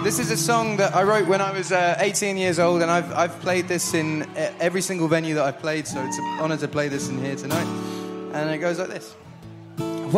This is a song that I wrote when I was 18 years old, and I've played this in every single venue that I've played, so it's an honour to play this in here tonight. And it goes like this.